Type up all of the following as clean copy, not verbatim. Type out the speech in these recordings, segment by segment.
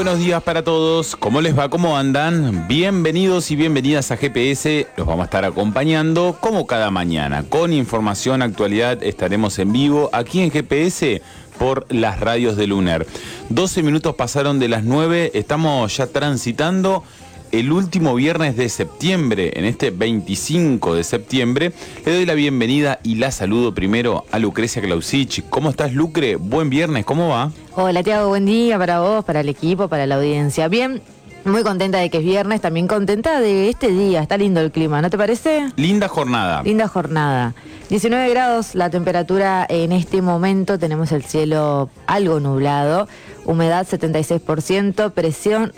buenos días para todos. ¿Cómo les va? ¿Cómo andan? Bienvenidos y bienvenidas a GPS. Los vamos a estar acompañando como cada mañana. Con información, actualidad, estaremos en vivo aquí en GPS por las radios de Luner. 12 minutos pasaron de las 9. Estamos ya transitando el último viernes de septiembre. En este 25 de septiembre le doy la bienvenida y la saludo primero a Lucrecia Clausich. ¿Cómo estás, Lucre? Buen viernes, ¿cómo va? Hola, Tiago, buen día para vos, para el equipo, para la audiencia. Bien, muy contenta de que es viernes, también contenta de este día. Está lindo el clima, ¿no te parece? Linda jornada. Linda jornada. 19 grados la temperatura en este momento, tenemos el cielo algo nublado, humedad 76%, presión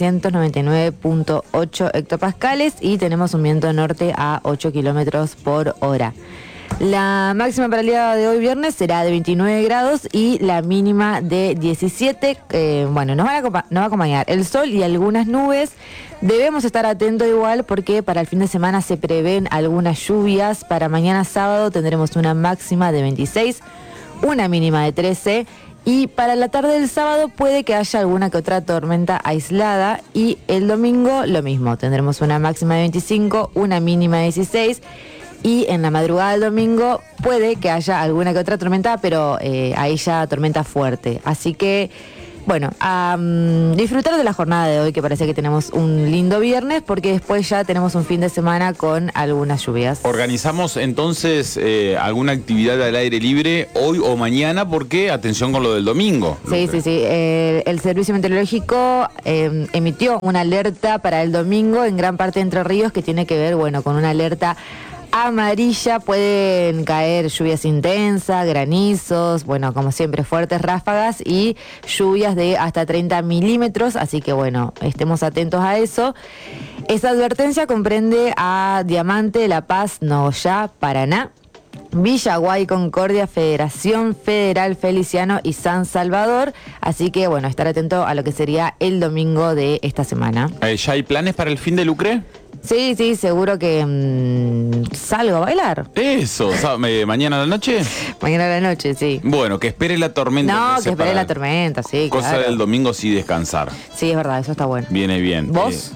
999.8 hectopascales y tenemos un viento norte a 8 kilómetros por hora. La máxima para el día de hoy viernes será de 29 grados y la mínima de 17. Nos va a acompañar el sol y algunas nubes. Debemos estar atentos igual porque para el fin de semana se prevén algunas lluvias. Para mañana sábado tendremos una máxima de 26, una mínima de 13. Y para la tarde del sábado puede que haya alguna que otra tormenta aislada. Y el domingo lo mismo, tendremos una máxima de 25, una mínima de 16. Y en la madrugada del domingo puede que haya alguna que otra tormenta, pero ahí ya tormenta fuerte. Así que, bueno, a disfrutar de la jornada de hoy, que parece que tenemos un lindo viernes, porque después ya tenemos un fin de semana con algunas lluvias. Organizamos entonces alguna actividad al aire libre hoy o mañana, porque atención con lo del domingo. Sí. El Servicio Meteorológico emitió una alerta para el domingo en gran parte de Entre Ríos que tiene que ver, con una alerta amarilla. Pueden caer lluvias intensas, granizos, como siempre fuertes ráfagas y lluvias de hasta 30 milímetros, así que estemos atentos a eso. Esa advertencia comprende a Diamante, La Paz, Nogoyá, Paraná, Villaguay, Concordia, Federación Federal, Feliciano y San Salvador, así que estar atento a lo que sería el domingo de esta semana. ¿Ya hay planes para el fin de Lucre? Sí, seguro que salgo a bailar. Eso, ¿mañana a la noche? Mañana a la noche, sí. Bueno, que espere la tormenta. No, que espere la tormenta, sí, cosa claro. del domingo sí descansar. Sí, es verdad, eso está bueno. Viene bien. ¿Vos?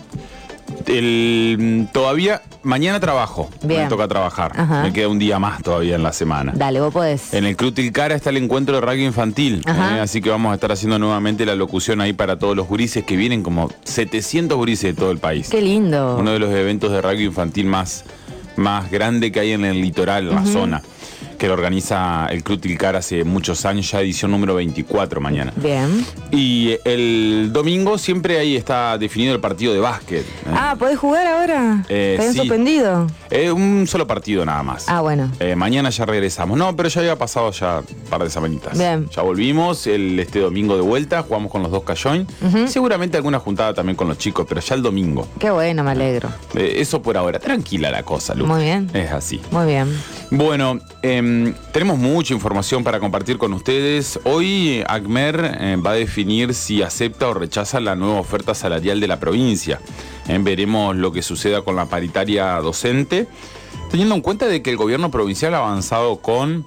Todavía, mañana trabajo. Bien. Me toca trabajar. Ajá. Me queda un día más todavía en la semana. Dale, vos podés. En el Club Tilcara está el encuentro de rugby infantil. Así que vamos a estar haciendo nuevamente la locución ahí para todos los gurises que vienen, como 700 gurises de todo el país. Qué lindo. Uno de los eventos de rugby infantil más grande que hay en el litoral, en la zona, que lo organiza el Club Tilcara hace muchos años, ya edición número 24 mañana. Bien. Y el domingo siempre ahí está definido el partido de básquet. ¿Podés jugar ahora? ¿Te habían suspendido? Un solo partido nada más. Bueno. Mañana ya regresamos. No, pero ya había pasado ya un par de semanitas. Bien. Ya volvimos este domingo de vuelta, jugamos con los dos Cayoin. Seguramente alguna juntada también con los chicos, pero ya el domingo. Qué bueno, me alegro. Eso por ahora. Tranquila la cosa, Lu. Muy bien. Es así. Muy bien. Bueno, tenemos mucha información para compartir con ustedes. Hoy ACMER va a definir si acepta o rechaza la nueva oferta salarial de la provincia. Veremos lo que suceda con la paritaria docente, teniendo en cuenta de que el gobierno provincial ha avanzado con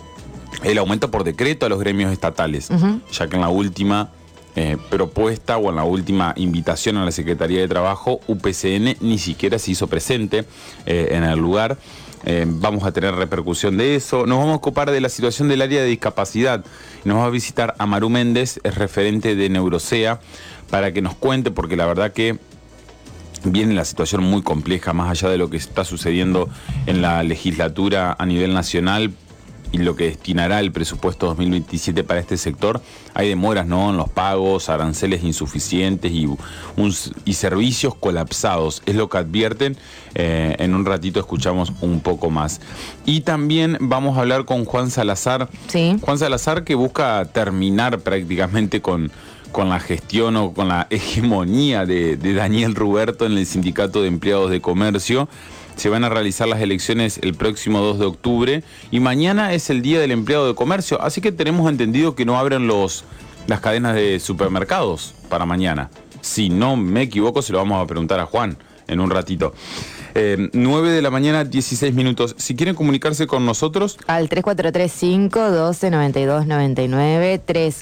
el aumento por decreto a los gremios estatales, ya que en la última propuesta o en la última invitación a la Secretaría de Trabajo, UPCN ni siquiera se hizo presente en el lugar. Vamos a tener repercusión de eso. Nos vamos a ocupar de la situación del área de discapacidad. Nos va a visitar Amaru Méndez, es referente de Neurosea, para que nos cuente, porque la verdad que viene la situación muy compleja, más allá de lo que está sucediendo en la legislatura a nivel nacional y lo que destinará el presupuesto 2027 para este sector. Hay demoras, ¿no?, en los pagos, aranceles insuficientes y servicios colapsados. Es lo que advierten. En un ratito escuchamos un poco más. Y también vamos a hablar con Juan Salazar. Sí. Juan Salazar, que busca terminar prácticamente con la gestión o con la hegemonía de Daniel Ruberto en el Sindicato de Empleados de Comercio. Se van a realizar las elecciones el próximo 2 de octubre y mañana es el Día del Empleado de Comercio, así que tenemos entendido que no abren las cadenas de supermercados para mañana. Si no me equivoco, se lo vamos a preguntar a Juan en un ratito. 9 de la mañana, 16 minutos. Si quieren comunicarse con nosotros... Al 3435-129299,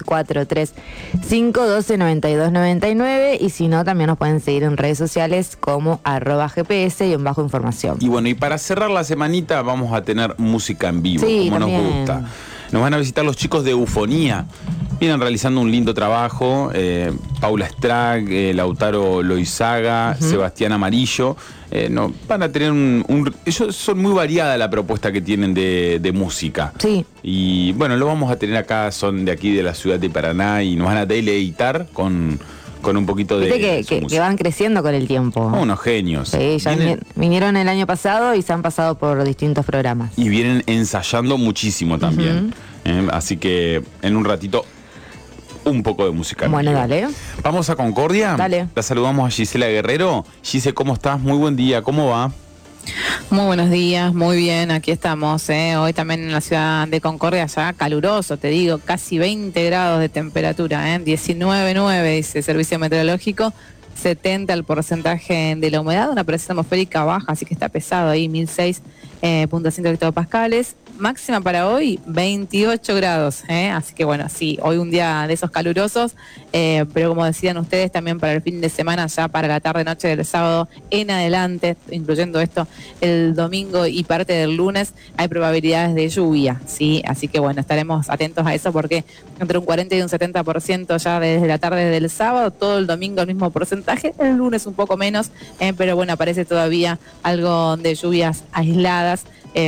3435-129299, y si no, también nos pueden seguir en redes sociales como @GPS y en bajo información. Y bueno, y para cerrar la semanita vamos a tener música en vivo, Sí, como también. nos gusta. Nos van a visitar los chicos de Eufonía. Vienen realizando un lindo trabajo. Paula Strag, Lautaro Loizaga, Sebastián Amarillo. Van a tener ellos son muy variada la propuesta que tienen de música. Sí. Y bueno, lo vamos a tener acá, son de aquí de la ciudad de Paraná y nos van a deleitar con un poquito de Viste que van creciendo con el tiempo. Unos genios. Sí, ya vinieron el año pasado y se han pasado por distintos programas. Y vienen ensayando muchísimo también. Así que en un ratito, un poco de música. Bueno, dale. Vamos a Concordia. Dale. La saludamos a Gisela Guerrero. Gise, ¿cómo estás? Muy buen día. ¿Cómo va? Muy buenos días, muy bien, aquí estamos, hoy también en la ciudad de Concordia, ya caluroso, te digo, casi 20 grados de temperatura, 19,9 dice el servicio meteorológico, 70 el porcentaje de la humedad, una presión atmosférica baja, así que está pesado ahí, 1006.5 hectopascales. Máxima para hoy, 28 grados, así que bueno, sí, hoy un día de esos calurosos, pero como decían ustedes, también para el fin de semana, ya para la tarde-noche del sábado en adelante, incluyendo esto el domingo y parte del lunes, hay probabilidades de lluvia, ¿sí? Así que bueno, estaremos atentos a eso porque entre un 40 y un 70% ya desde la tarde del sábado, todo el domingo el mismo porcentaje, el lunes un poco menos, pero bueno, aparece todavía algo de lluvias aisladas,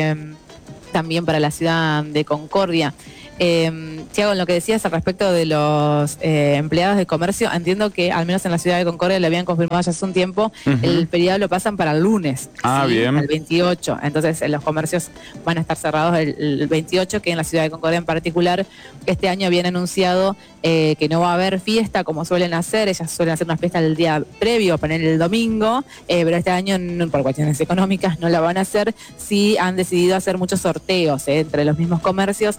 también para la ciudad de Concordia. Tiago, en lo que decías al respecto de los empleados de comercio, entiendo que al menos en la ciudad de Concordia le habían confirmado ya hace un tiempo, el feriado lo pasan para el lunes, bien. el 28, entonces los comercios van a estar cerrados el 28, que en la ciudad de Concordia en particular, este año habían anunciado que no va a haber fiesta como suelen hacer, ellas suelen hacer una fiesta el día previo, poner el domingo, pero este año por cuestiones económicas no la van a hacer, sí han decidido hacer muchos sorteos entre los mismos comercios.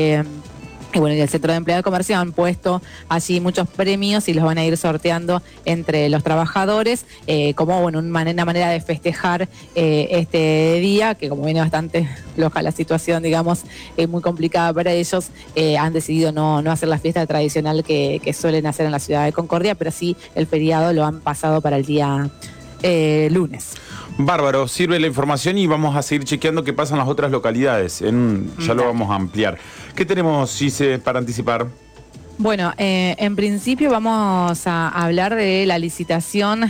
Y bueno, y el Centro de Empleados de Comercio han puesto allí muchos premios y los van a ir sorteando entre los trabajadores, como bueno, una manera de festejar este día, que como viene bastante floja la situación, digamos, muy complicada para ellos, han decidido no hacer la fiesta tradicional que suelen hacer en la ciudad de Concordia, pero sí el feriado lo han pasado para el día lunes. Bárbaro, sirve la información y vamos a seguir chequeando qué pasa en las otras localidades. Ya lo vamos a ampliar. ¿Qué tenemos, Gise, para anticipar? Bueno, en principio vamos a hablar de la licitación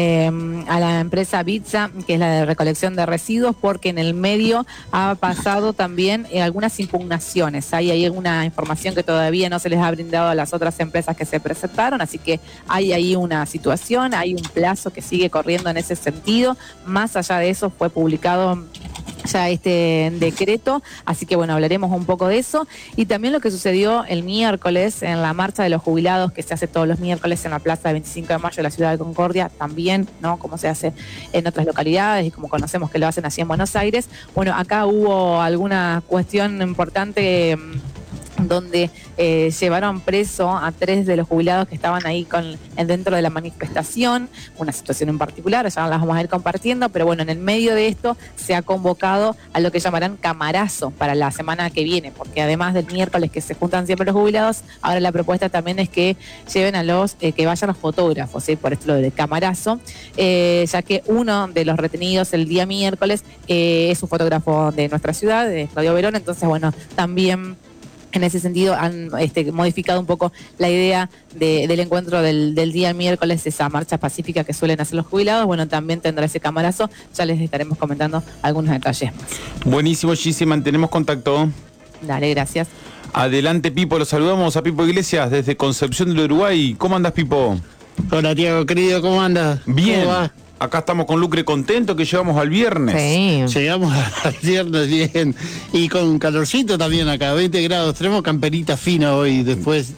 a la empresa Bitsa, que es la de recolección de residuos, porque en el medio ha pasado también algunas impugnaciones. Hay ahí alguna información que todavía no se les ha brindado a las otras empresas que se presentaron, así que hay ahí una situación, hay un plazo que sigue corriendo en ese sentido. Más allá de eso, fue publicado ya este decreto, así que bueno, hablaremos un poco de eso y también lo que sucedió el miércoles en la marcha de los jubilados que se hace todos los miércoles en la plaza de 25 de mayo de la ciudad de Concordia, también, ¿no? Como se hace en otras localidades y como conocemos que lo hacen así en Buenos Aires. Bueno, acá hubo alguna cuestión importante donde llevaron preso a 3 de los jubilados que estaban ahí dentro de la manifestación, una situación en particular, ya las vamos a ir compartiendo, pero bueno, en el medio de esto se ha convocado a lo que llamarán camarazo para la semana que viene, porque además del miércoles que se juntan siempre los jubilados, ahora la propuesta también es que lleven a que vayan los fotógrafos, por esto lo de camarazo, ya que uno de los retenidos el día miércoles es un fotógrafo de nuestra ciudad, de Claudio Verón, entonces bueno, también en ese sentido han modificado un poco la idea del encuentro del día miércoles, esa marcha pacífica que suelen hacer los jubilados. Bueno, también tendrá ese camarazo, ya les estaremos comentando algunos detalles más. Buenísimo, Gise, mantenemos contacto. Dale, gracias. Adelante, Pipo, lo saludamos a Pipo Iglesias desde Concepción del Uruguay. ¿Cómo andas, Pipo? Hola, Tiago, querido, ¿cómo andas? Bien. ¿Cómo va? Acá estamos con Lucre contento que llegamos al viernes. Sí. Llegamos al viernes bien. Y con calorcito también acá, 20 grados. Tenemos camperita fina hoy, después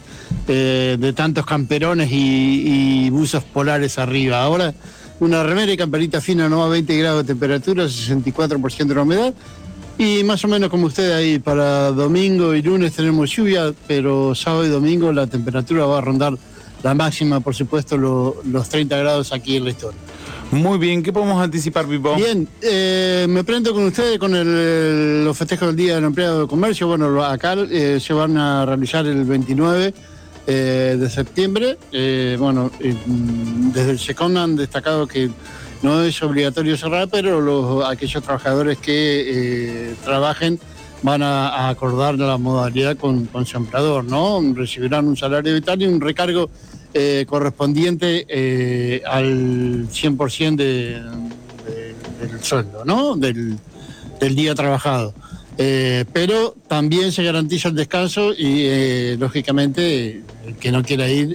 de tantos camperones y buzos polares arriba. Ahora, una remera y camperita fina, no a 20 grados de temperatura, 64% de la humedad. Y más o menos como usted ahí, para domingo y lunes tenemos lluvia, pero sábado y domingo la temperatura va a rondar la máxima, por supuesto, los 30 grados aquí en la historia. Muy bien, ¿qué podemos anticipar, Pipo? Bien, me prendo con ustedes con los festejos del Día del Empleado de Comercio. Bueno, acá se van a realizar el 29 de septiembre. Desde el SECON han destacado que no es obligatorio cerrar, pero aquellos trabajadores que trabajen van a acordar la modalidad con su empleador, ¿no? Recibirán un salario vital y un recargo correspondiente al 100% del sueldo, ¿no? Del día trabajado. Pero también se garantiza el descanso y, lógicamente, el que no quiera ir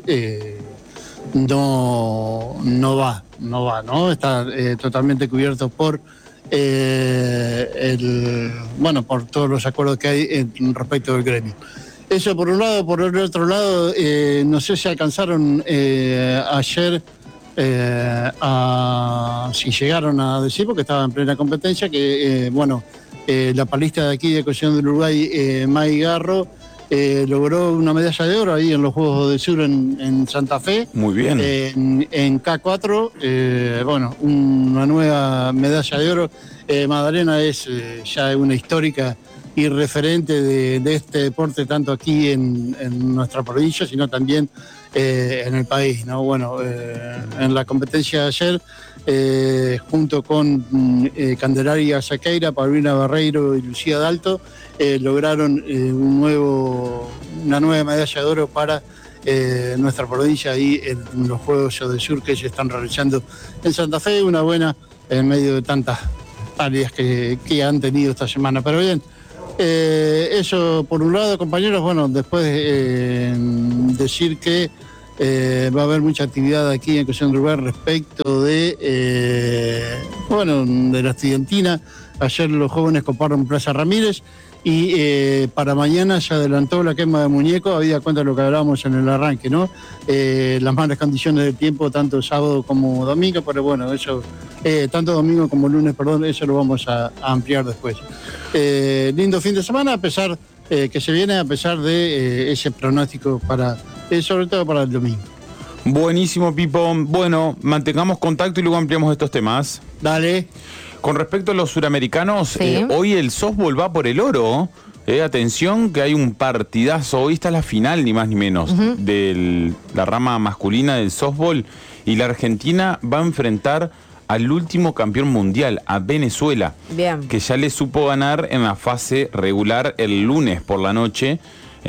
no va, ¿no? Está totalmente cubierto por por todos los acuerdos que hay respecto del gremio. Eso por un lado. Por el otro lado, no sé si alcanzaron ayer si llegaron a decir, porque estaba en plena competencia, que la palista de aquí de Ecosión del Uruguay, May Garro, logró una medalla de oro ahí en los Juegos del Sur en Santa Fe. Muy bien. En K4, una nueva medalla de oro. Madalena es ya una histórica y referente de este deporte, tanto aquí en nuestra provincia, sino también en el país, ¿no? En la competencia de ayer, junto con Candelaria Saqueira, Paulina Barreiro y Lucía Dalto, lograron una nueva medalla de oro para nuestra provincia ahí en los Juegos del Sur que se están realizando en Santa Fe, una buena en medio de tantas áreas que han tenido esta semana. Pero bien, eso por un lado, compañeros. Después decir que va a haber mucha actividad aquí en Ecosión del Uruguay respecto de la estudiantina. Ayer los jóvenes coparon Plaza Ramírez y para mañana se adelantó la quema de muñecos, habida cuenta de lo que hablábamos en el arranque, ¿no? Las malas condiciones del tiempo, tanto sábado como domingo, pero eso, tanto domingo como lunes, eso lo vamos a ampliar después. Lindo fin de semana, a pesar que se viene, a pesar de ese pronóstico sobre todo para el domingo. Buenísimo, Pipo. Bueno, mantengamos contacto y luego ampliamos estos temas. Dale. Con respecto a los suramericanos, sí. Hoy el softball va por el oro. Atención que hay un partidazo. Hoy está la final, ni más ni menos, de la rama masculina del softball. Y la Argentina va a enfrentar al último campeón mundial, a Venezuela. Bien. Que ya le supo ganar en la fase regular el lunes por la noche.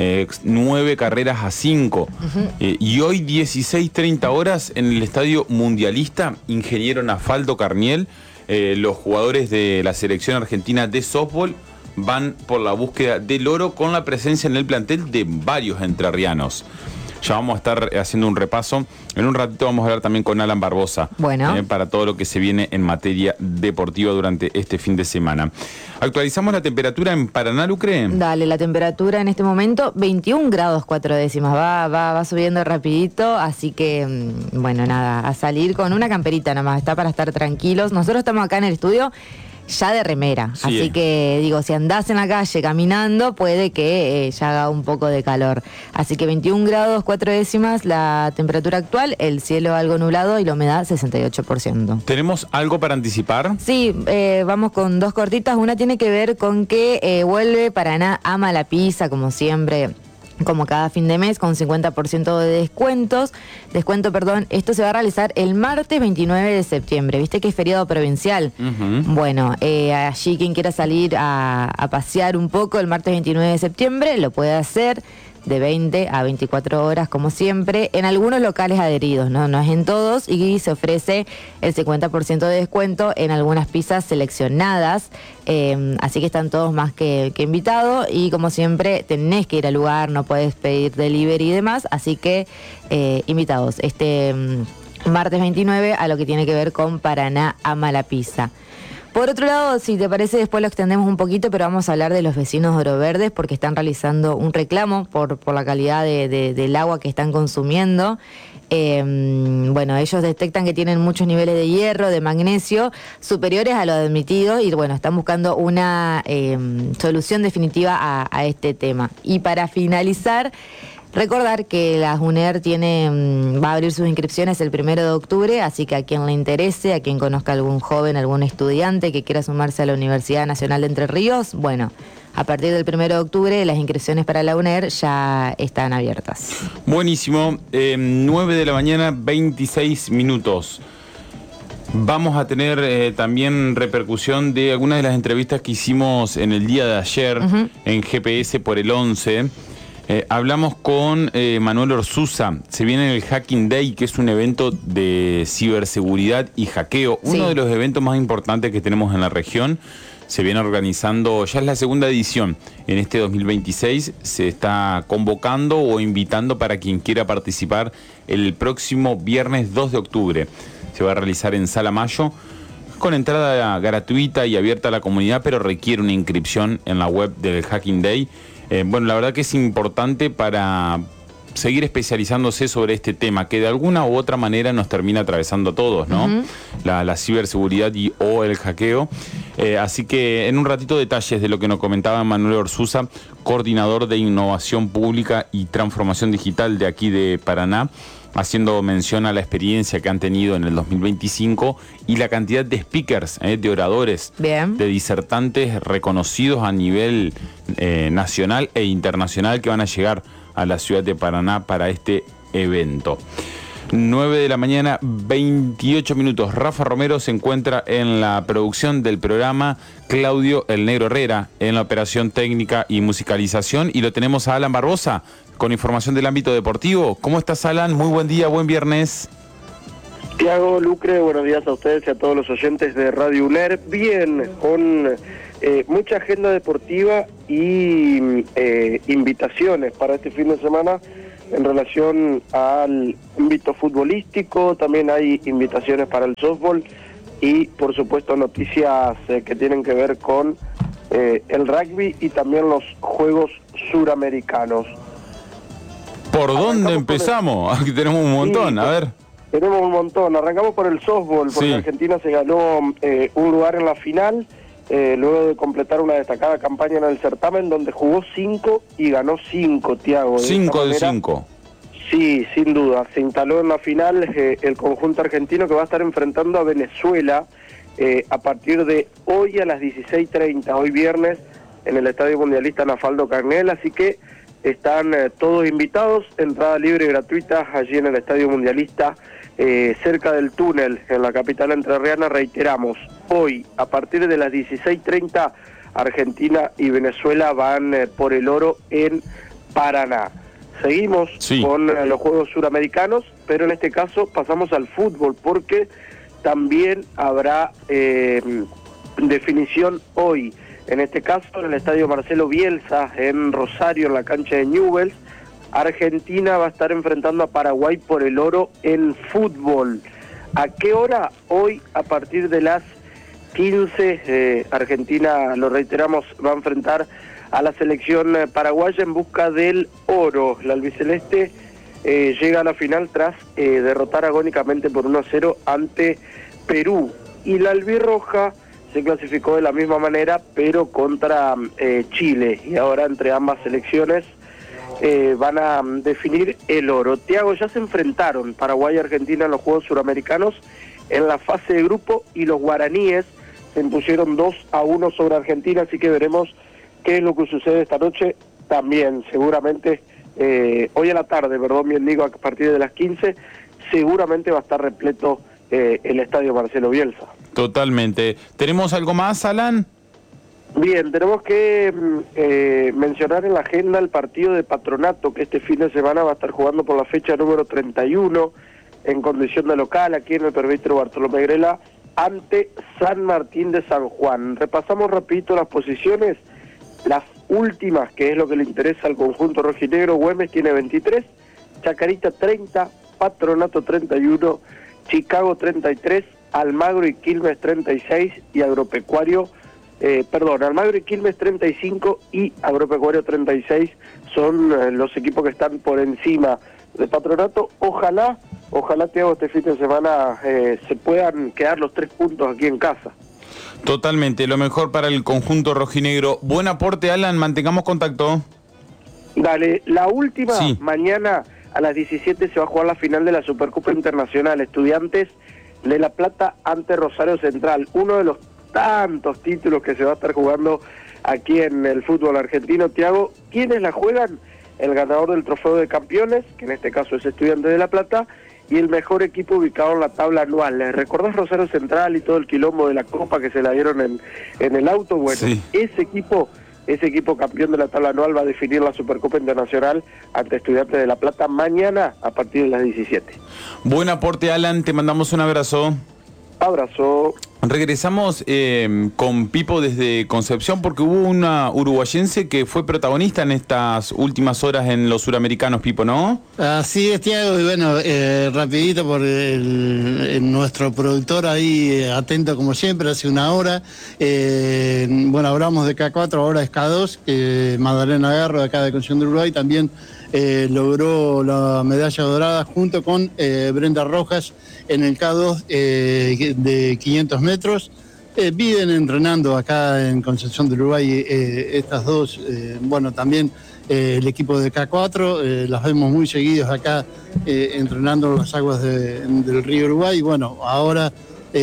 9 carreras a 5. Y hoy 16:30 horas en el Estadio Mundialista, Ingeniero Nafaldo Carniel, los jugadores de la selección argentina de softball van por la búsqueda del oro con la presencia en el plantel de varios entrerrianos. Ya vamos a estar haciendo un repaso. En un ratito vamos a hablar también con Alan Barbosa. Bueno. Para todo lo que se viene en materia deportiva durante este fin de semana. ¿Actualizamos la temperatura en Paraná, Lucre? Dale, la temperatura en este momento, 21 grados 4 décimas. Va subiendo rapidito, así que, a salir con una camperita nomás. Está para estar tranquilos. Nosotros estamos acá en el estudio ya de remera, sí. Así que si andás en la calle caminando, puede que ya haga un poco de calor. Así que 21 grados 4 décimas la temperatura actual, el cielo algo nublado y la humedad 68%. ¿Tenemos algo para anticipar? Sí, vamos con dos cortitas. Una tiene que ver con que vuelve Paraná ama la pizza, como siempre, como cada fin de mes, con 50% de descuento. Esto se va a realizar el martes 29 de septiembre. ¿Viste que es feriado provincial? Bueno, allí quien quiera salir a pasear un poco el martes 29 de septiembre lo puede hacer de 20 a 24 horas, como siempre, en algunos locales adheridos, no es en todos, y se ofrece el 50% de descuento en algunas pizzas seleccionadas, así que están todos más que invitados, y como siempre tenés que ir al lugar, no podés pedir delivery y demás, así que invitados martes 29 a lo que tiene que ver con Paraná ama la pizza. Por otro lado, si te parece, después lo extendemos un poquito, pero vamos a hablar de los vecinos de Oro Verdes porque están realizando un reclamo por la calidad del agua que están consumiendo. Ellos detectan que tienen muchos niveles de hierro, de magnesio, superiores a lo admitido y están buscando una solución definitiva a este tema. Y para finalizar, Recordar que la UNER va a abrir sus inscripciones el 1 de octubre, así que a quien le interese, a quien conozca algún joven, algún estudiante que quiera sumarse a la Universidad Nacional de Entre Ríos, bueno, a partir del 1 de octubre las inscripciones para la UNER ya están abiertas. Buenísimo, 9 de la mañana, 26 minutos. Vamos a tener también repercusión de algunas de las entrevistas que hicimos en el día de ayer en GPS por el 11. Hablamos con Manuel Orsuza. Se viene el Hacking Day, que es un evento de ciberseguridad y hackeo. Uno de los eventos más importantes que tenemos en la región. Se viene organizando, ya es la segunda edición. En este 2026 se está convocando o invitando para quien quiera participar el próximo viernes 2 de octubre. Se va a realizar en Sala Mayo, con entrada gratuita y abierta a la comunidad, pero requiere una inscripción en la web del Hacking Day. Bueno, la verdad que es importante para seguir especializándose sobre este tema, que de alguna u otra manera nos termina atravesando a todos, ¿no? La ciberseguridad o el hackeo. Así que en un ratito detalles de lo que nos comentaba Manuel Orsuza, coordinador de innovación pública y transformación digital de aquí de Paraná, haciendo mención a la experiencia que han tenido en el 2025 y la cantidad de speakers, de oradores, de disertantes reconocidos a nivel nacional e internacional que van a llegar a la ciudad de Paraná para este evento. 9 de la mañana, 28 minutos. Rafa Romero se encuentra en la producción del programa, Claudio El Negro Herrera en la operación técnica y musicalización, y lo tenemos a Alan Barbosa con información del ámbito deportivo. ¿Cómo estás, Alan? Muy buen día, buen viernes. Tiago, Lucre, buenos días a ustedes y a todos los oyentes de Radio UNER. Bien, con mucha agenda deportiva y invitaciones para este fin de semana en relación al ámbito futbolístico. También hay invitaciones para el softball y, por supuesto, noticias que tienen que ver con el rugby y también los Juegos Suramericanos. ¿Por dónde empezamos? Aquí tenemos un montón, a ver. Tenemos un montón. Arrancamos por el softball, porque Argentina se ganó un lugar en la final, luego de completar una destacada campaña en el certamen, donde jugó 5 y ganó 5, Tiago. 5 de 5. Sí, sin duda. Se instaló en la final el conjunto argentino, que va a estar enfrentando a Venezuela a partir de hoy a las 16:30, hoy viernes, en el Estadio Mundialista Nafaldo Carnel, así que están todos invitados, entrada libre y gratuita allí en el Estadio Mundialista, cerca del túnel, en la capital entrerriana. Reiteramos, hoy a partir de las 16:30, Argentina y Venezuela van por el oro en Paraná. Seguimos con los Juegos Suramericanos, pero en este caso pasamos al fútbol, porque también habrá definición hoy. En este caso, en el Estadio Marcelo Bielsa, en Rosario, en la cancha de Newell's, Argentina va a estar enfrentando a Paraguay por el oro en fútbol. ¿A qué hora? Hoy, a partir de las 15, Argentina, lo reiteramos, va a enfrentar a la selección paraguaya en busca del oro. La albiceleste llega a la final tras derrotar agónicamente por 1-0 ante Perú. Y la albirroja se clasificó de la misma manera, pero contra Chile. Y ahora entre ambas selecciones van a definir el oro. Tiago, ya se enfrentaron Paraguay y Argentina en los Juegos Suramericanos en la fase de grupo, y los guaraníes se impusieron 2-1 sobre Argentina, así que veremos qué es lo que sucede esta noche. También seguramente hoy a la tarde, bien digo, a partir de las 15, seguramente va a estar repleto el Estadio Marcelo Bielsa. Totalmente. ¿Tenemos algo más, Alan? Bien, tenemos que mencionar en la agenda el partido de Patronato, que este fin de semana va a estar jugando por la fecha número 31 en condición de local aquí en el Pervítero Bartolomé Grela ante San Martín de San Juan. Repasamos rapidito las posiciones, las últimas, que es lo que le interesa al conjunto rojinegro. Güemes tiene 23, Chacarita 30, Patronato 31, Chicago 33, Almagro y Quilmes 36 y Agropecuario, Almagro y Quilmes 35 y Agropecuario 36 son los equipos que están por encima de Patronato. Ojalá, Tiago, este fin de semana se puedan quedar los 3 puntos aquí en casa. Totalmente, lo mejor para el conjunto rojinegro. Buen aporte, Alan, mantengamos contacto. Dale, la última, Sí. mañana a las 17 se va a jugar la final de la Supercopa Internacional, Estudiantes de La Plata ante Rosario Central, uno de los tantos títulos que se va a estar jugando aquí en el fútbol argentino. Tiago, ¿quiénes la juegan? El ganador del trofeo de campeones, que en este caso es Estudiantes de La Plata, y el mejor equipo ubicado en la tabla anual. ¿Les recordás Rosario Central y todo el quilombo de la Copa que se la dieron en el auto? Bueno, Sí. ese equipo campeón de la tabla anual va a definir la Supercopa Internacional ante Estudiantes de La Plata mañana a partir de las 17. Buen aporte, Alan, te mandamos un abrazo. Abrazo. Regresamos con Pipo desde Concepción porque hubo una uruguayense que fue protagonista en estas últimas horas en los suramericanos, Pipo, ¿no? Así es, Tiago, y bueno, rapidito por nuestro productor ahí, atento como siempre, hace una hora. Bueno, hablamos de K4, ahora es K2, Magdalena Garro, de acá de Concepción de Uruguay, también logró la medalla dorada junto con Brenda Rojas en el K2 de 500 metros. Viven entrenando acá en Concepción de Uruguay estas dos, bueno, también el equipo de K4, las vemos muy seguidos acá entrenando las aguas del río Uruguay. Bueno, ahora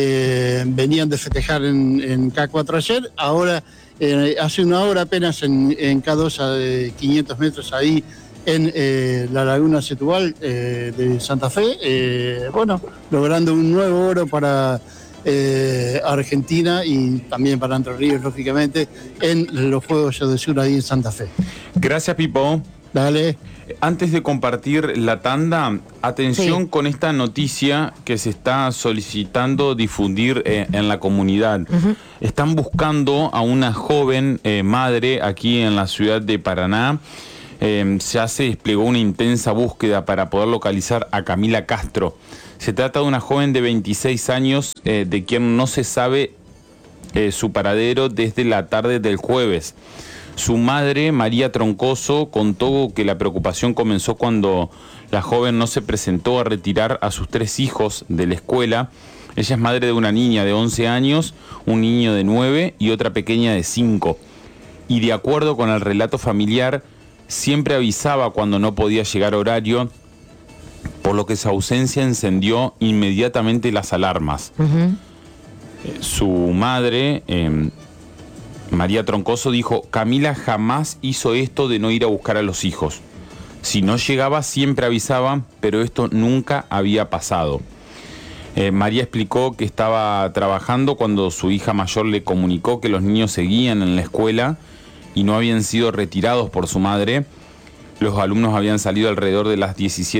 venían de festejar en K4 ayer, ahora hace una hora apenas en K2 a 500 metros ahí en la Laguna Setúbal de Santa Fe, bueno, logrando un nuevo oro para Argentina y también para Entre Ríos, lógicamente, en los Juegos del Sur ahí en Santa Fe. Gracias, Pipo. Dale. Antes de compartir la tanda, atención Sí. con esta noticia que se está solicitando difundir en la comunidad. Están buscando a una joven madre aquí en la ciudad de Paraná. Se desplegó una intensa búsqueda para poder localizar a Camila Castro. Se trata de una joven de 26 años de quien no se sabe su paradero desde la tarde del jueves. Su madre, María Troncoso, contó que la preocupación comenzó cuando la joven no se presentó a retirar a sus 3 hijos de la escuela. Ella es madre de una niña de 11 años, un niño de 9 y otra pequeña de 5. Y de acuerdo con el relato familiar, siempre avisaba cuando no podía llegar a horario, por lo que su ausencia encendió inmediatamente las alarmas. Su madre, María Troncoso, dijo: Camila jamás hizo esto de no ir a buscar a los hijos. Si no llegaba, siempre avisaba, pero esto nunca había pasado. María explicó que estaba trabajando cuando su hija mayor le comunicó que los niños seguían en la escuela y no habían sido retirados por su madre. Los alumnos habían salido alrededor de las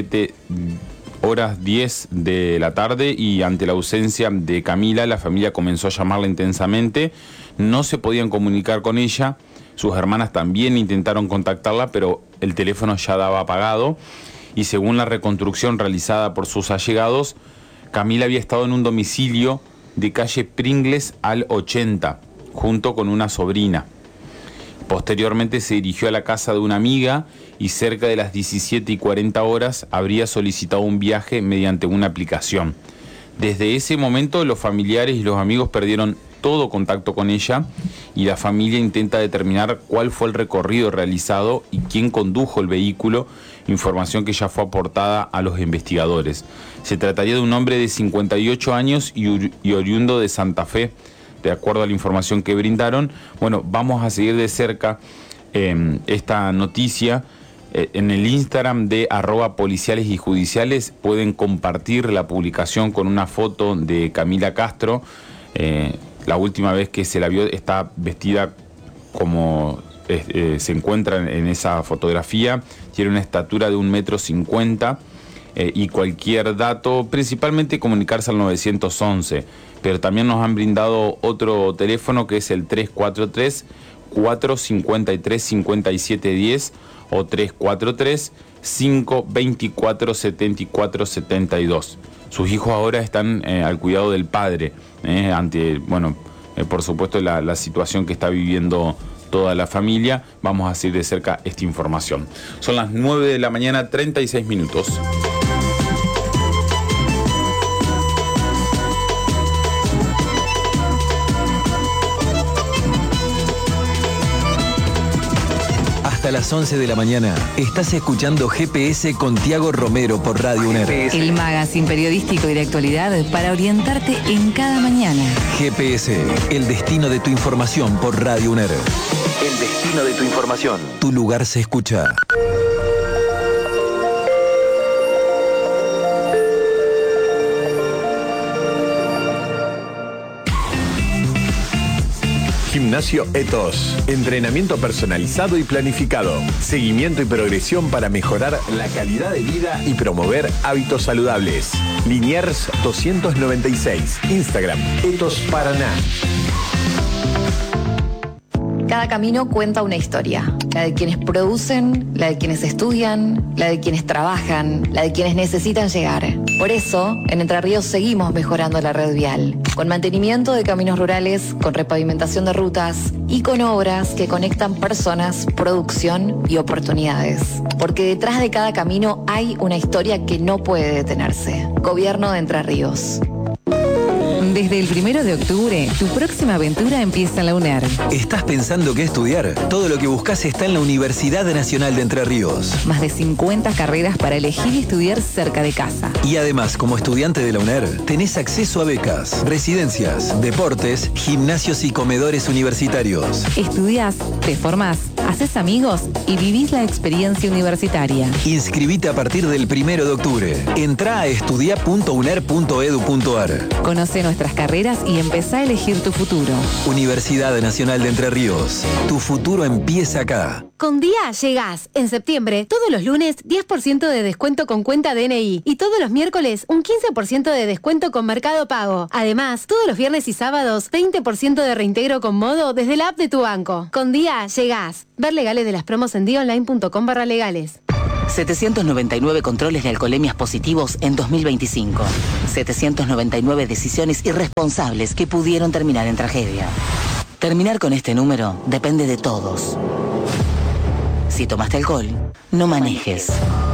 17:10 de la tarde y ante la ausencia de Camila, la familia comenzó a llamarla intensamente. No se podían comunicar con ella. Sus hermanas también intentaron contactarla, pero el teléfono ya daba apagado. Y según la reconstrucción realizada por sus allegados, Camila había estado en un domicilio de calle Pringles al 80, junto con una sobrina. Posteriormente se dirigió a la casa de una amiga y cerca de las 17:40 habría solicitado un viaje mediante una aplicación. Desde ese momento los familiares y los amigos perdieron todo contacto con ella y la familia intenta determinar cuál fue el recorrido realizado y quién condujo el vehículo, información que ya fue aportada a los investigadores. Se trataría de un hombre de 58 años y oriundo de Santa Fe, de acuerdo a la información que brindaron. Bueno, vamos a seguir de cerca esta noticia. En el Instagram de @policiales y judiciales pueden compartir la publicación con una foto de Camila Castro. La última vez que se la vio está vestida como se encuentra en esa fotografía. Tiene una estatura de 1,50 m y cualquier dato, principalmente comunicarse al 911. Pero también nos han brindado otro teléfono que es el 343-453-5710 o 343-524-7472. Sus hijos ahora están al cuidado del padre, ante, por supuesto, la situación que está viviendo toda la familia. Vamos a seguir de cerca esta información. Son las 9 de la mañana, 36 minutos. Hasta hasta las 11 de la mañana. Estás escuchando GPS con Tiago Romero por Radio UNER. El magazine periodístico y de actualidad para orientarte en cada mañana. GPS, el destino de tu información por Radio UNER. El destino de tu información. Tu lugar se escucha. Gimnasio Ethos. Entrenamiento personalizado y planificado. Seguimiento y progresión para mejorar la calidad de vida y promover hábitos saludables. Liniers 296. Instagram, Ethos Paraná. Cada camino cuenta una historia. La de quienes producen, la de quienes estudian, la de quienes trabajan, la de quienes necesitan llegar. Por eso, en Entre Ríos seguimos mejorando la red vial. Con mantenimiento de caminos rurales, con repavimentación de rutas y con obras que conectan personas, producción y oportunidades. Porque detrás de cada camino hay una historia que no puede detenerse. Gobierno de Entre Ríos. Desde el 1 de octubre, tu próxima aventura empieza en la UNER. ¿Estás pensando qué estudiar? Todo lo que buscas está en la Universidad Nacional de Entre Ríos. Más de 50 carreras para elegir y estudiar cerca de casa. Y además, como estudiante de la UNER, tenés acceso a becas, residencias, deportes, gimnasios y comedores universitarios. Estudiás, te formás, haces amigos y vivís la experiencia universitaria. Inscribite a partir del 1 de octubre. Entrá a estudia.uner.edu.ar. Conoce nuestras carreras y empezá a elegir tu futuro. Universidad Nacional de Entre Ríos. Tu futuro empieza acá. Con Día llegás. En septiembre, todos los lunes, 10% de descuento con cuenta DNI. Y todos los miércoles, un 15% de descuento con Mercado Pago. Además, todos los viernes y sábados, 20% de reintegro con Modo desde la app de tu banco. Con Día llegás. Ver legales de las promos en diaonline.com/legales. 799 controles de alcoholemias positivos en 2025. 799 decisiones irresponsables que pudieron terminar en tragedia. Terminar con este número depende de todos. Si tomaste alcohol, no manejes.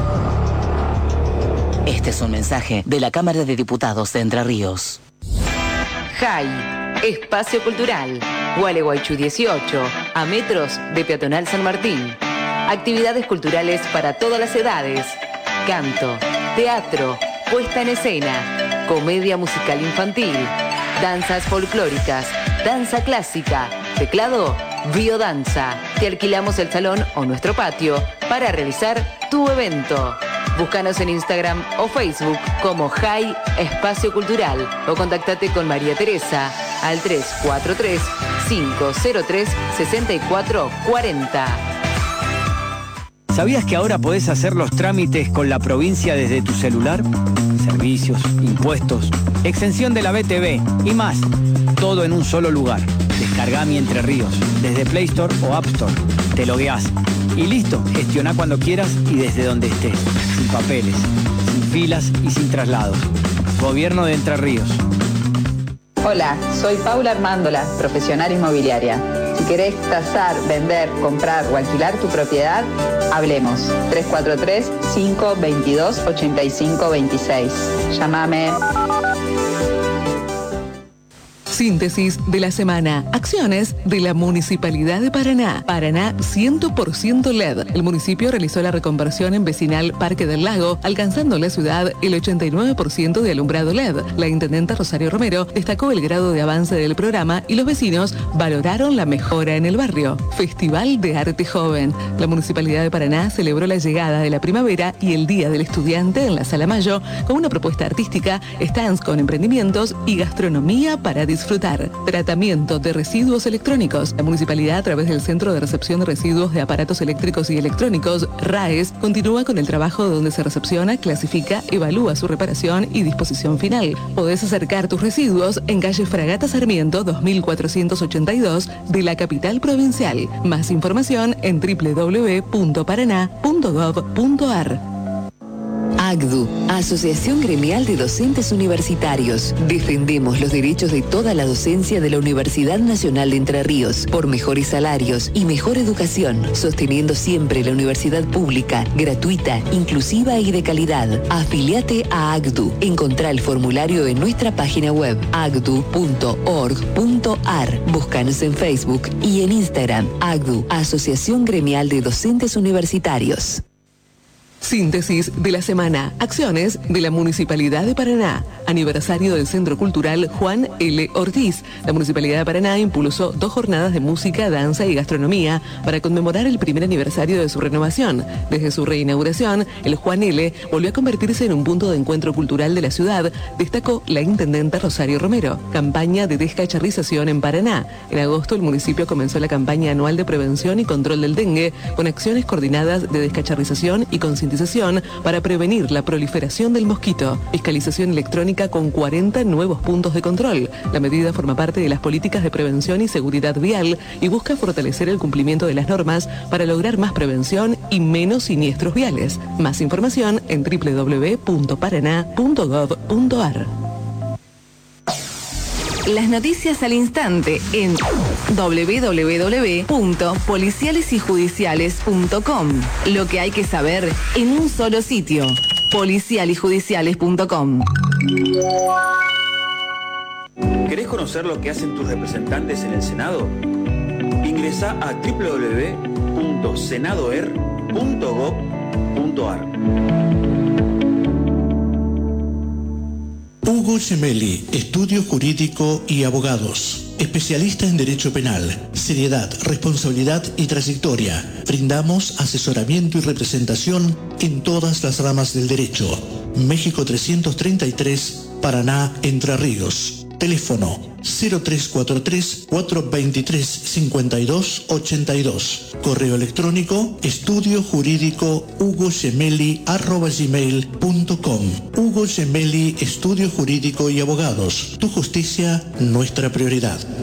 Este es un mensaje de la Cámara de Diputados de Entre Ríos. JAI, Espacio Cultural, Gualeguaychú 18, a metros de Peatonal San Martín. Actividades culturales para todas las edades. Canto, teatro, puesta en escena, comedia musical infantil, danzas folclóricas, danza clásica, teclado, biodanza. Te alquilamos el salón o nuestro patio para realizar tu evento. Búscanos en Instagram o Facebook como JAI Espacio Cultural o contactate con María Teresa al 343-503-6440. ¿Sabías que ahora podés hacer los trámites con la provincia desde tu celular? Servicios, impuestos, exención de la BTV y más. Todo en un solo lugar. Descargá Mi Entre Ríos desde Play Store o App Store. Te logueás y listo. Gestioná cuando quieras y desde donde estés. Sin papeles, sin filas y sin traslados. Gobierno de Entre Ríos. Hola, soy Paula Armándola, profesional inmobiliaria. Si querés tasar, vender, comprar o alquilar tu propiedad, hablemos. 343-522-8526. Llámame. Síntesis de la semana. Acciones de la Municipalidad de Paraná. Paraná 100% LED. El municipio realizó la reconversión en vecinal Parque del Lago, alcanzando en la ciudad el 89% de alumbrado LED. La intendenta Rosario Romero destacó el grado de avance del programa y los vecinos valoraron la mejora en el barrio. Festival de Arte Joven. La Municipalidad de Paraná celebró la llegada de la primavera y el Día del Estudiante en la Sala Mayo con una propuesta artística, stands con emprendimientos y gastronomía para disfrutar. Tratamiento de residuos electrónicos. La municipalidad, a través del Centro de Recepción de Residuos de Aparatos Eléctricos y Electrónicos, RAES, continúa con el trabajo donde se recepciona, clasifica, evalúa su reparación y disposición final. Podés acercar tus residuos en calle Fragata Sarmiento 2482 de la capital provincial. Más información en www.paraná.gov.ar. AGDU, Asociación Gremial de Docentes Universitarios. Defendemos los derechos de toda la docencia de la Universidad Nacional de Entre Ríos por mejores salarios y mejor educación, sosteniendo siempre la universidad pública, gratuita, inclusiva y de calidad. Afiliate a AGDU. Encontrá el formulario en nuestra página web agdu.org.ar. Búscanos en Facebook y en Instagram. AGDU, Asociación Gremial de Docentes Universitarios. Síntesis de la semana. Acciones de la Municipalidad de Paraná. Aniversario del Centro Cultural Juan L. Ortiz. La Municipalidad de Paraná impulsó 2 jornadas de música, danza y gastronomía para conmemorar el primer aniversario de su renovación. Desde su reinauguración, el Juan L. volvió a convertirse en un punto de encuentro cultural de la ciudad, destacó la intendenta Rosario Romero. Campaña de descacharrización en Paraná. En agosto, el municipio comenzó la campaña anual de prevención y control del dengue, con acciones coordinadas de descacharrización y concientización para prevenir la proliferación del mosquito. Fiscalización electrónica con 40 nuevos puntos de control. La medida forma parte de las políticas de prevención y seguridad vial y busca fortalecer el cumplimiento de las normas para lograr más prevención y menos siniestros viales. Más información en www.paraná.gov.ar. Las noticias al instante en www.policialesyjudiciales.com. Lo que hay que saber en un solo sitio. policialyjudiciales.com. ¿Querés conocer lo que hacen tus representantes en el Senado? Ingresá a www.senadoer.gov.ar. Hugo Gemelli, Estudio Jurídico y Abogados. Especialista en Derecho Penal, seriedad, responsabilidad y trayectoria. Brindamos asesoramiento y representación en todas las ramas del derecho. México 333, Paraná, Entre Ríos. Teléfono 0343-423-5282. Correo electrónico estudiojurídico@gmail.com. Hugo Gemelli, Estudio Jurídico y Abogados. Tu justicia, nuestra prioridad.